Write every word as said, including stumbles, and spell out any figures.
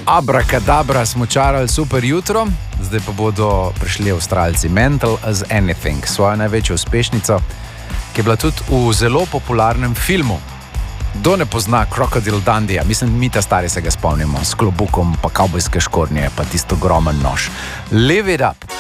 Abrakadabra smo čarali super jutro, zdaj pa bodo prišli Avstralci. Mental as Anything, svojo največjo uspešnico, ki je bila tudi v zelo popularnem filmu. Kdo ne pozna Crocodile Dundee, mislim, mi ta stari se ga spomnimo, s klobukom, pa kavbojske škornje, pa tisto ogromen nož. Live it up!